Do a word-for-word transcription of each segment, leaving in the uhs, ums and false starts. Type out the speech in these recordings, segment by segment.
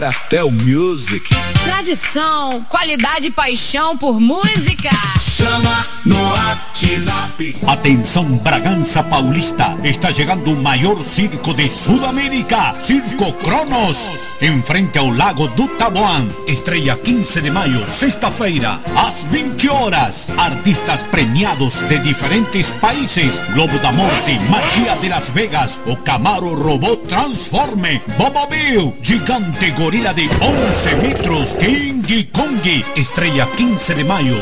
Até o Music. Tradição, qualidade e paixão por música. Chama no WhatsApp. Atenção, Bragança Paulista. Está chegando o maior circo de Sudamérica. Circo Cronos. Em frente ao Lago do Taboán. Estreia quinze de maio, sexta-feira, às vinte horas. Artistas premiados de diferentes países. Globo da Morte, Magia de Las Vegas, o Camaro Robot Transforme, Bobo Bill, Gigante Gorila de onze metros, King Kong. Estreia quinze de maio.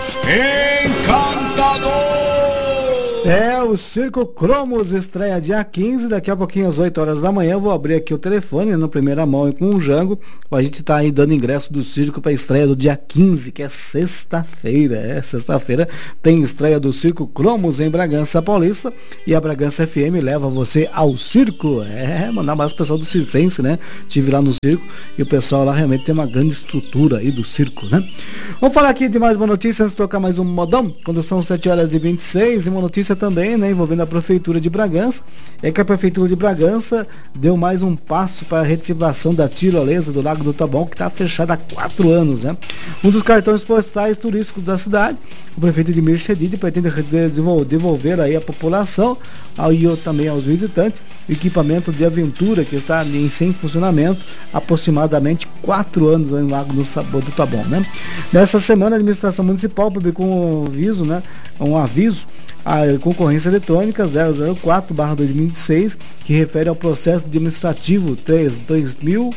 Encantador! É, o Circo Cromos estreia dia quinze, daqui a pouquinho às oito horas da manhã. Eu vou abrir aqui o telefone no primeira mão e com o Jango. A gente tá aí dando ingresso do circo para a estreia do dia quinze, que é sexta-feira. É, sexta-feira tem estreia do Circo Cromos em Bragança Paulista. E a Bragança F M leva você ao circo. É, mandar mais o pessoal do Circense, né? Estive lá no circo e o pessoal lá realmente tem uma grande estrutura aí do circo, né? Vamos falar aqui de mais uma notícia antes de tocar mais um modão. Quando são sete horas e vinte e seis, e uma notícia também, né, envolvendo a Prefeitura de Bragança, é que a Prefeitura de Bragança deu mais um passo para a reativação da tirolesa do Lago do Taboão, que está fechada há quatro anos, né? Um dos cartões postais turísticos da cidade, o prefeito Edmir Chedid pretende devolver aí a população e também aos visitantes o equipamento de aventura que está em sem funcionamento há aproximadamente quatro anos no Lago do Taboão, né? Nessa semana a administração municipal publicou um aviso, né, um aviso a concorrência eletrônica zero zero quatro barra dois mil e vinte e seis, que refere ao processo administrativo dois mil,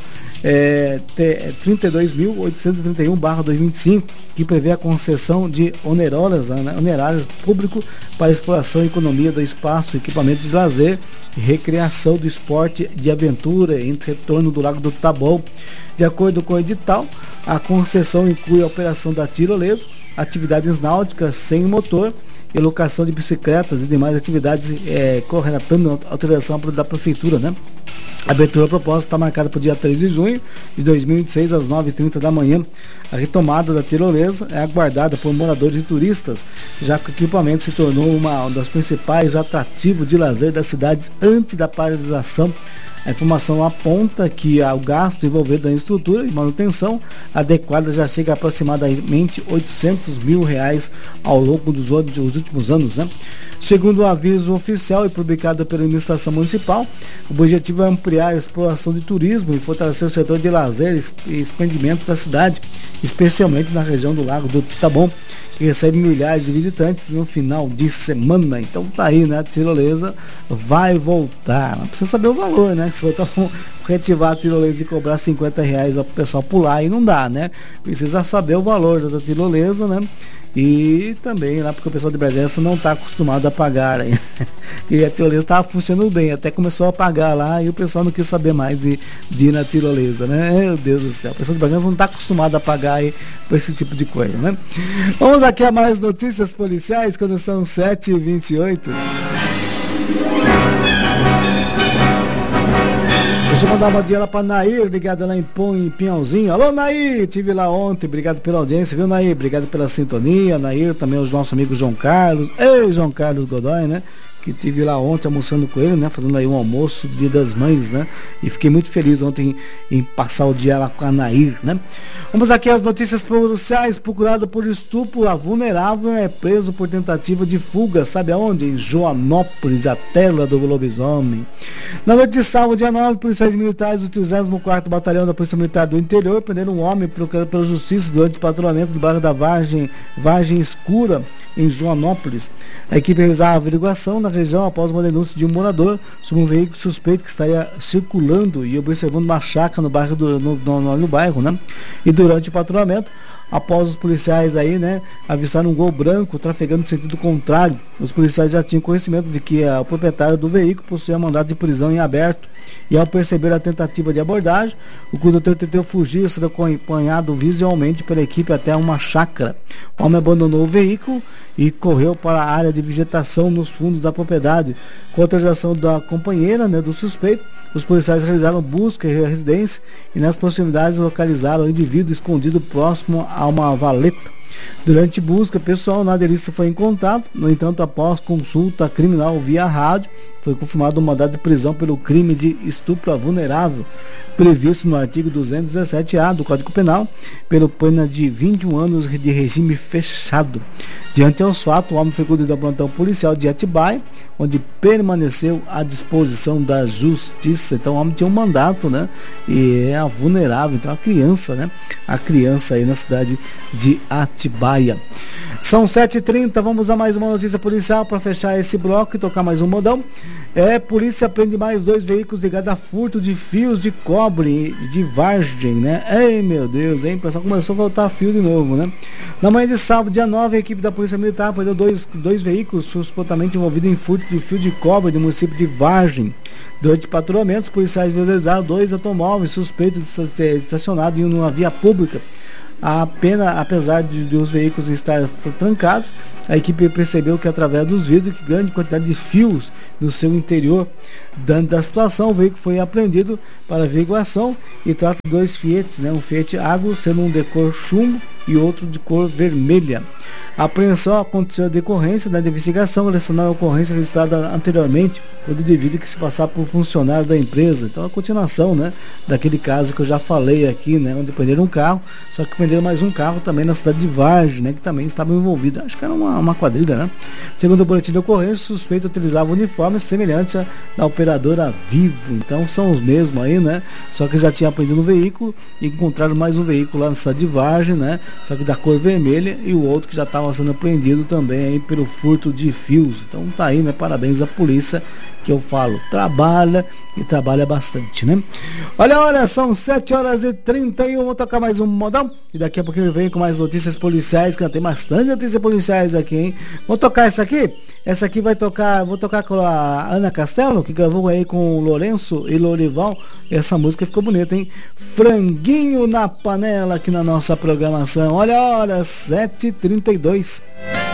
é, trinta e dois mil oitocentos e trinta e um barra dois mil e vinte e cinco, que prevê a concessão de onerárias, né, onerárias público para exploração e economia do espaço, equipamento de lazer e recreação do esporte de aventura em retorno do Lago do Taboão. De acordo com o edital, a concessão inclui a operação da tirolesa, atividades náuticas sem motor, e locação de bicicletas e demais atividades, é, correlatando a autorização da Prefeitura, né? A abertura proposta está marcada para o dia três de junho de dois mil e vinte e seis, às nove e trinta da manhã. A retomada da tirolesa é aguardada por moradores e turistas, já que o equipamento se tornou uma, um dos principais atrativos de lazer das cidades antes da paralisação. A informação aponta que o gasto envolvido na estrutura e manutenção adequada já chega a aproximadamente oitocentos mil reais ao longo dos, dos últimos anos, né? Segundo o aviso oficial e publicado pela administração municipal, o objetivo é ampliar a exploração de turismo e fortalecer o setor de lazer e expandimento da cidade, especialmente na região do Lago do Taboão, que recebe milhares de visitantes no final de semana. Então tá aí, né? A tirolesa vai voltar. Mas precisa saber o valor, né? Que se for reativar a tirolesa e cobrar cinquenta reais ao pessoal pular, aí não dá, né? Precisa saber o valor da tirolesa, né? E também lá porque o pessoal de Bragança não está acostumado a pagar aí. E a tirolesa estava funcionando bem, até começou a pagar lá e o pessoal não quis saber mais de, de ir na tirolesa, né? Meu Deus do céu, o pessoal de Bragança não está acostumado a pagar aí por esse tipo de coisa, né? Vamos aqui a mais notícias policiais quando são sete e vinte e oito. Deixa eu mandar uma dia lá pra Nair, ligada lá em Pão, em Pinhalzinho. Alô, Nair, tive lá ontem, obrigado pela audiência, viu, Nair? Obrigado pela sintonia, Nair, também os nossos amigos João Carlos, ei, João Carlos Godoy, né? Que tive lá ontem almoçando com ele, né? Fazendo aí um almoço Dia das Mães, né? E fiquei muito feliz ontem em, em passar o dia lá com a Nair, né? Vamos aqui às notícias policiais. Procurado por estupro, a vulnerável é preso por tentativa de fuga, sabe aonde? Em Joanópolis, a tela do lobisomem. Na noite de sábado, dia nove, policiais militares do trigésimo quarto Batalhão da Polícia Militar do Interior prenderam um homem procurado pela justiça durante o patrulhamento do bairro da Vargem, Vargem Escura, em Joanópolis. A equipe realizava a averiguação na região após uma denúncia de um morador sobre um veículo suspeito que estaria circulando e observando uma chácara no bairro, do, no, no, no bairro, né? E durante o patrulhamento, após os policiais aí, né, avistaram um Gol branco trafegando no sentido contrário, os policiais já tinham conhecimento de que a, o proprietário do veículo possuía mandado de prisão em aberto, e ao perceber a tentativa de abordagem, o condutor tentou fugir, sendo acompanhado visualmente pela equipe até uma chácara. O homem abandonou o veículo e correu para a área de vegetação nos fundos da propriedade. Com a autorização da companheira, né, do suspeito, os policiais realizaram busca em residência e nas proximidades localizaram o indivíduo escondido próximo a uma valeta. Durante busca pessoal, nada ilícito foi encontrado. No entanto, após consulta criminal via rádio, foi confirmado um mandado de prisão pelo crime de estupro a vulnerável, previsto no artigo duzentos e dezessete A do Código Penal, pelo pena de vinte e um anos de regime fechado. Diante aos fatos, o homem foi conduzido ao plantão policial de Atibaia, onde permaneceu à disposição da justiça. Então o homem tinha um mandato, né? E é a vulnerável, então a criança, né? A criança aí na cidade de Atibaia. São sete e trinta, vamos a mais uma notícia policial para fechar esse bloco e tocar mais um modão. É, polícia prende mais dois veículos ligados a furto de fios de cobre de Vargem, né? Ei, meu Deus, hein? O pessoal começou a voltar fio de novo, né? Na manhã de sábado, dia nove, a equipe da Polícia Militar prendeu dois, dois veículos supostamente envolvidos em furto de fio de cobre do município de Vargem. Durante patrulhamento, os policiais visualizaram dois automóveis suspeitos de ser estacionados em uma via pública. A pena, apesar de, de os veículos estarem trancados, a equipe percebeu que através dos vidros, que grande quantidade de fios no seu interior. Dando da situação, o veículo foi apreendido para averiguação e trata de dois Fiat, né? Um Fiat Agro, sendo um de cor chumbo e outro de cor vermelha. A apreensão aconteceu a decorrência da investigação relacionada à ocorrência registrada anteriormente, quando o indivíduo que se passar por funcionário da empresa. Então a continuação, né, daquele caso que eu já falei aqui, né, onde prenderam um carro, só que prenderam mais um carro também na cidade de Vargem, né, que também estava envolvido. Acho que era uma, uma quadrilha, né? Segundo o boletim de ocorrência, o suspeito utilizava uniformes semelhantes à da operadora Vivo. Então são os mesmos aí, né? Só que já tinha apreendido um veículo e encontraram mais um veículo lá na cidade de Vargem, né? Só que da cor vermelha, e o outro que já estava sendo apreendido também aí pelo furto de fios. Então tá aí, né? Parabéns à polícia, que eu falo, trabalha e trabalha bastante, né? Olha, olha, são sete horas e trinta e um, vou tocar mais um modão e daqui a pouquinho eu venho com mais notícias policiais, que tem bastante notícias policiais aqui, hein? Vou tocar essa aqui, essa aqui vai tocar, vou tocar com a Ana Castelo, que gravou aí com o Lourenço e Lorival. Essa música ficou bonita, hein? Franguinho na panela aqui na nossa programação. Olha, olha, sete e trinta e dois.